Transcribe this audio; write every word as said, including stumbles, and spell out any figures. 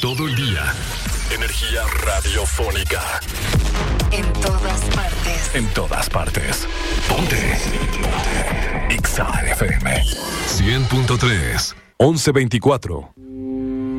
todo el día. Energía radiofónica. En todas partes. En todas partes. Ponte. Ponte. X A F M. cien punto tres. once veinticuatro.